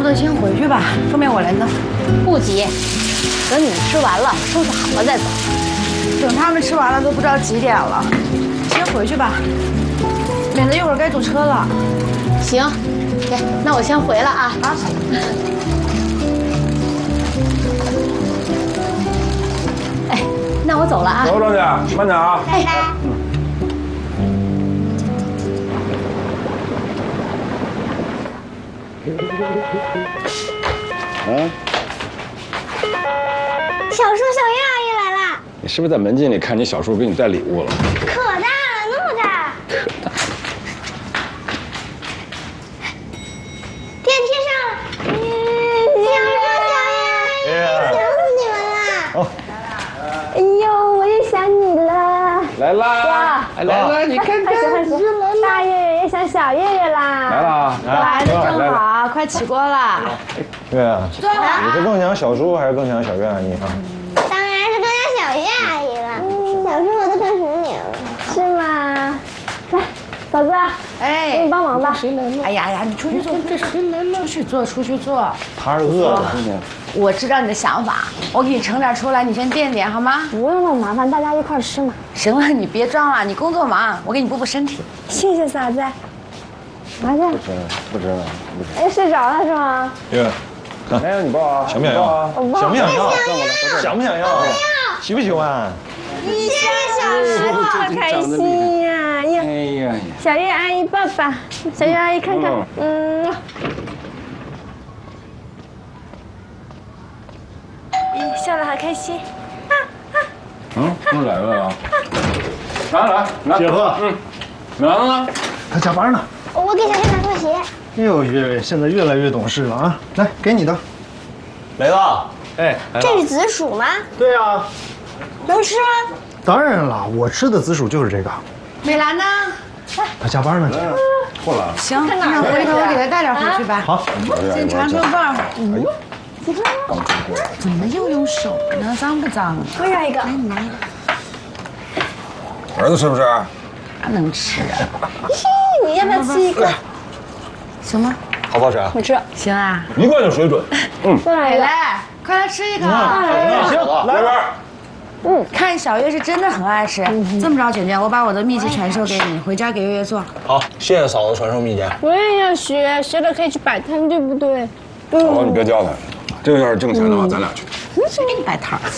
得先回去吧，方便我来弄。 不急，等你们吃完了，收拾好了再走。 等他们吃完了都不知道几点了，先回去吧，免得一会儿该堵车了。 行，那我先回了啊。 啊。 哎，那我走了啊。 走，张姐，慢点啊。 拜拜。 嗯， 小树小月阿姨来了， 你是不是在门禁里看你小叔给你带礼物了？ 可大了，那么大。电梯上，小树小月阿姨，想死你们了。 哦， 哎呦，我也想你了。 来啦！来了，你看看， 大月月也想小月月啦。 来了， 来的正好，快起锅了。 月啊， 坐会儿。 你是更想小叔还是更想小月阿姨啊？ 当然是更想小月阿姨了。小叔我都快10年了。是吗？来，嫂子， 哎， 给你帮忙吧。 哎呀，你出去坐，出去坐。 他是饿了。 我知道你的想法，我给你盛点出来，你先垫点好吗？ 不用那么麻烦，大家一块吃嘛。 行了，你别装了，你工作忙，我给你补补身体。 谢谢嫂子。麻将。 不知道。 哎，睡着了是吗？ 月， 来让你抱啊， 想不想要？想不想要？想不想要？喜不喜欢？ 谢谢小叔，好开心呀！呀， 哎呀， 小月阿姨抱抱，小月阿姨看看，笑得好开心。 又来了。来， 姐夫， 美兰呢？ 他加班呢。 我给小月拿拖鞋。 哎呦，月月现在越来越懂事了啊！来，给你的。 雷子， 哎， 这是紫薯吗？ 对呀， 能吃吗？ 当然了，我吃的紫薯就是这个。 美兰呢？ 他加班呢。 过来。 行，那回头我给她带点回去吧。 好， 先尝尝味儿。怎么又用手呢？脏不脏？ 我要一个。 儿子是不是？ 哪能吃啊？ 你要不要吃一个？ 行吗？ 好不好吃啊？ 我吃。 行啊。 一贯的水准。 再来一个。 来，快来吃一个。 行，来吧。 看小月是真的很爱吃。这么着，卷卷，我把我的秘籍传授给你，回家给月月做。 好，谢谢嫂子传授秘诀。 我也要学，学了可以去摆摊，对不对？ 好，你别教他，这个要是挣钱的话，咱俩去。 谁给你摆摊儿？